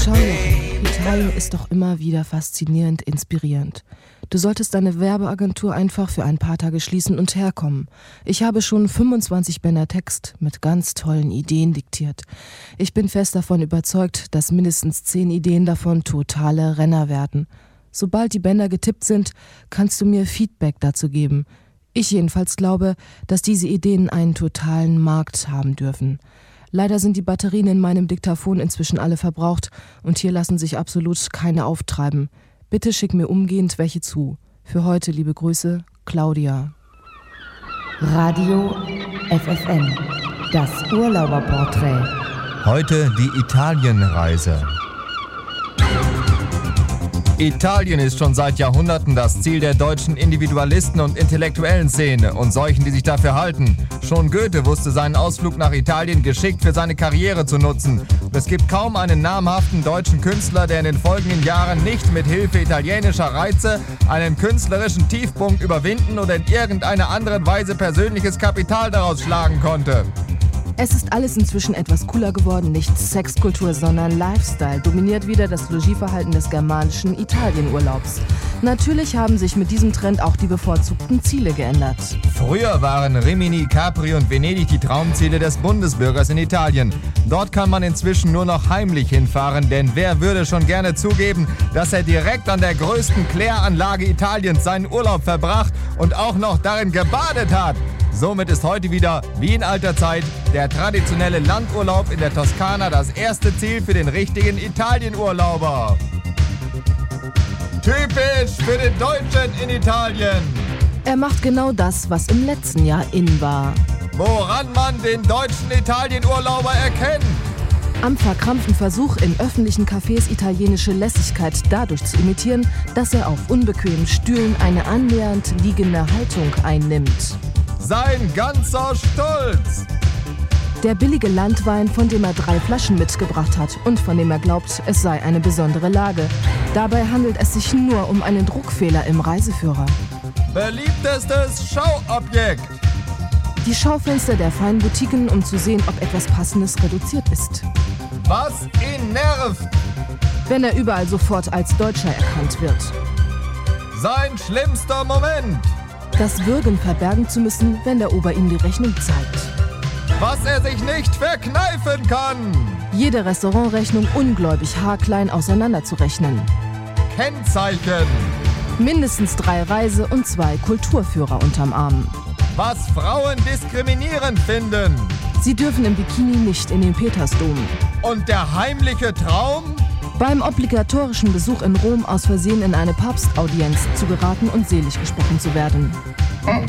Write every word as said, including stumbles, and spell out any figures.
Schau doch, Italien ist doch immer wieder faszinierend, inspirierend. Du solltest deine Werbeagentur einfach für ein paar Tage schließen und herkommen. Ich habe schon fünfundzwanzig Bänder Text mit ganz tollen Ideen diktiert. Ich bin fest davon überzeugt, dass mindestens zehn Ideen davon totale Renner werden. Sobald die Bänder getippt sind, kannst du mir Feedback dazu geben. Ich jedenfalls glaube, dass diese Ideen einen totalen Markt haben dürfen. Leider sind die Batterien in meinem Diktaphon inzwischen alle verbraucht und hier lassen sich absolut keine auftreiben. Bitte schick mir umgehend welche zu. Für heute liebe Grüße, Claudia. Radio F F N, das Urlauberporträt. Heute die Italienreise. Italien ist schon seit Jahrhunderten das Ziel der deutschen Individualisten und intellektuellen Szene und solchen, die sich dafür halten. Schon Goethe wusste seinen Ausflug nach Italien geschickt für seine Karriere zu nutzen. Es gibt kaum einen namhaften deutschen Künstler, der in den folgenden Jahren nicht mit Hilfe italienischer Reize einen künstlerischen Tiefpunkt überwinden oder in irgendeiner anderen Weise persönliches Kapital daraus schlagen konnte. Es ist alles inzwischen etwas cooler geworden, nicht Sexkultur, sondern Lifestyle dominiert wieder das Logieverhalten des germanischen Italienurlaubs. Natürlich haben sich mit diesem Trend auch die bevorzugten Ziele geändert. Früher waren Rimini, Capri und Venedig die Traumziele des Bundesbürgers in Italien. Dort kann man inzwischen nur noch heimlich hinfahren, denn wer würde schon gerne zugeben, dass er direkt an der größten Kläranlage Italiens seinen Urlaub verbracht und auch noch darin gebadet hat? Somit ist heute wieder, wie in alter Zeit, der traditionelle Landurlaub in der Toskana das erste Ziel für den richtigen Italienurlauber. Typisch für den Deutschen in Italien. Er macht genau das, was im letzten Jahr in war. Woran man den deutschen Italienurlauber erkennt. Am verkrampften Versuch, in öffentlichen Cafés italienische Lässigkeit dadurch zu imitieren, dass er auf unbequemen Stühlen eine annähernd liegende Haltung einnimmt. Sein ganzer Stolz. Der billige Landwein, von dem er drei Flaschen mitgebracht hat und von dem er glaubt, es sei eine besondere Lage. Dabei handelt es sich nur um einen Druckfehler im Reiseführer. Beliebtestes Schauobjekt. Die Schaufenster der feinen Boutiquen, um zu sehen, ob etwas Passendes reduziert ist. Was ihn nervt. Wenn er überall sofort als Deutscher erkannt wird. Sein schlimmster Moment. Das Würgen verbergen zu müssen, wenn der Ober ihm die Rechnung zeigt. Was er sich nicht verkneifen kann. Jede Restaurantrechnung ungläubig haarklein auseinanderzurechnen. Kennzeichen. Mindestens drei Reise- und zwei Kulturführer unterm Arm. Was Frauen diskriminierend finden. Sie dürfen im Bikini nicht in den Petersdom. Und der heimliche Traum? Beim obligatorischen Besuch in Rom aus Versehen in eine Papstaudienz zu geraten und selig gesprochen zu werden.